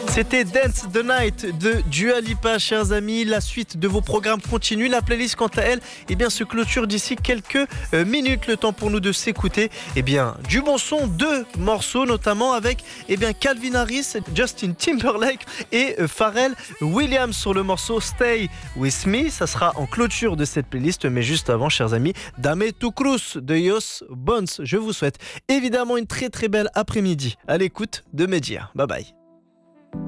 C'était Dance the Night de Dua Lipa, chers amis. La suite de vos programmes continue. La playlist, quant à elle, se clôture d'ici quelques minutes. Le temps pour nous de s'écouter du bon son, 2 morceaux, notamment avec Calvin Harris, Justin Timberlake et Pharrell Williams sur le morceau Stay With Me. Ça sera en clôture de cette playlist, mais juste avant, chers amis, Dame Tu Cruz de Yos Bones. Je vous souhaite évidemment une très très belle après-midi à l'écoute de Média. Bye bye.